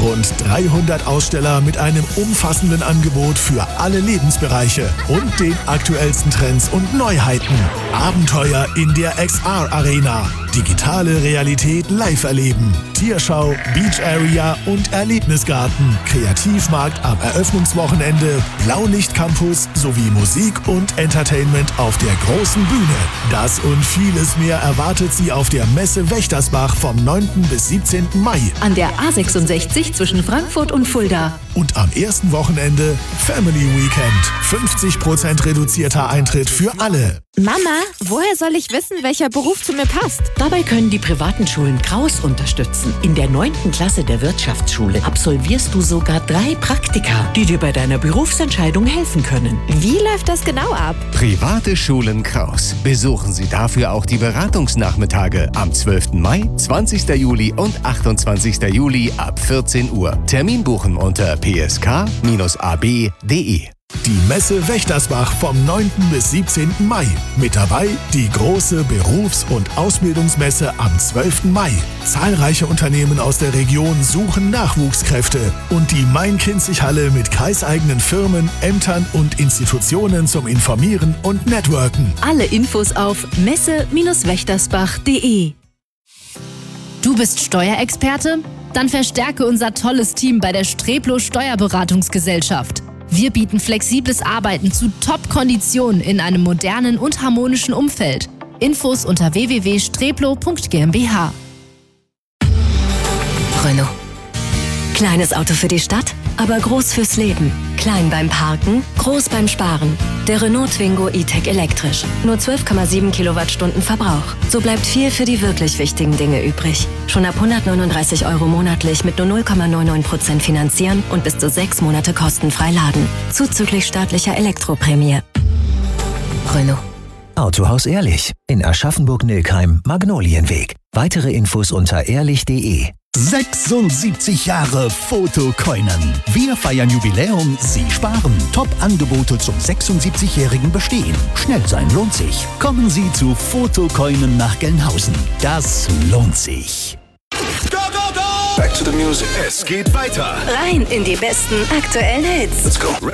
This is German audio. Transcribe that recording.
Rund 300 Aussteller mit einem umfassenden Angebot für alle Lebensbereiche und den aktuellsten Trends und Neuheiten. Abenteuer in der XR Arena. Digitale Realität live erleben. Tierschau, Beach Area und Erlebnisgarten. Kreativmarkt am Eröffnungswochenende. Blaulicht-Campus sowie Musik und Entertainment auf der großen Bühne. Das und vieles mehr erwartet Sie auf der Messe Wächtersbach vom 9. bis 17. Mai. An der A66 zwischen Frankfurt und Fulda. Und am ersten Wochenende Family Weekend. 50% reduzierter Eintritt für alle. Mama, woher soll ich wissen, welcher Beruf zu mir passt? Dabei können die privaten Schulen Kraus unterstützen. In der 9. Klasse der Wirtschaftsschule absolvierst du sogar 3 Praktika, die dir bei deiner Berufsentscheidung helfen können. Wie läuft das genau ab? Private Schulen Kraus. Besuchen Sie dafür auch die Beratungsnachmittage am 12. Mai, 20. Juli und 28. Juli ab 14 Uhr. Termin buchen unter psk-ab.de. Die Messe Wächtersbach vom 9. bis 17. Mai. Mit dabei die große Berufs- und Ausbildungsmesse am 12. Mai. Zahlreiche Unternehmen aus der Region suchen Nachwuchskräfte. Und die Main-Kinzig-Halle mit kreiseigenen Firmen, Ämtern und Institutionen zum Informieren und Networken. Alle Infos auf messe-wächtersbach.de. Du bist Steuerexperte? Dann verstärke unser tolles Team bei der Streplo Steuerberatungsgesellschaft. Wir bieten flexibles Arbeiten zu Top-Konditionen in einem modernen und harmonischen Umfeld. Infos unter www.streplo.gmbH. Renault. Kleines Auto für die Stadt, aber groß fürs Leben. Klein beim Parken, groß beim Sparen. Der Renault Twingo E-Tech elektrisch. Nur 12,7 Kilowattstunden Verbrauch. So bleibt viel für die wirklich wichtigen Dinge übrig. Schon ab 139 € monatlich mit nur 0,99% finanzieren und bis zu 6 Monate kostenfrei laden. Zuzüglich staatlicher Elektroprämie. Renault. Autohaus Ehrlich. In Aschaffenburg-Nilkheim, Magnolienweg. Weitere Infos unter ehrlich.de. 76 Jahre Fotokoinen. Wir feiern Jubiläum, Sie sparen. Top-Angebote zum 76-jährigen Bestehen. Schnell sein lohnt sich. Kommen Sie zu Fotokoinen nach Gelnhausen. Das lohnt sich. Go, go, go! Back to the music. Es geht weiter. Rein in die besten aktuellen Hits. Let's go.